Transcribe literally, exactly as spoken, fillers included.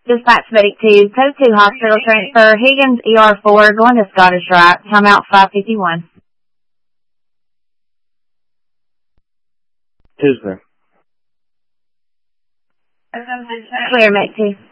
Dispatch medic two, code two hospital transfer, Higgins E R four, going to Scottish Rite, timeout five fifty-one. Tuesday. Clear, medic two.